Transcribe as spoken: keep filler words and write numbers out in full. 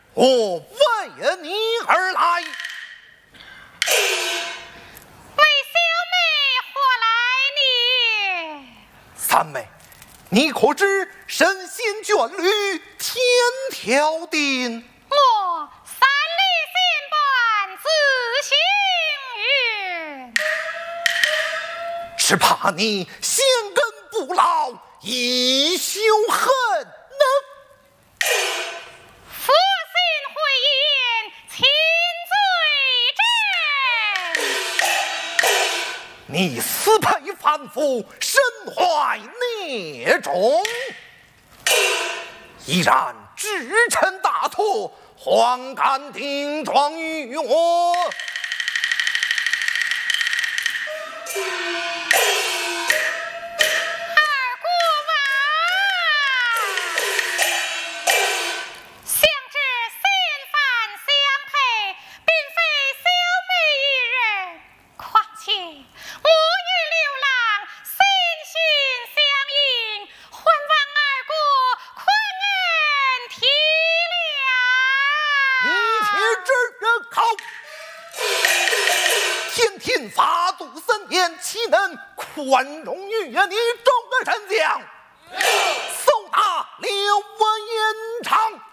我为你而来。 为小妹何来呢？ 三妹，你可知神仙眷侣天条定？ 我三里仙伴自行云， 只怕你先根不牢，一休恨呢。 负心回言，亲罪证。 你私配凡夫，身怀孽种，依然知臣大错，还敢顶撞于我？天法度森严，岂能宽容于你众人丞相？搜打刘文延长。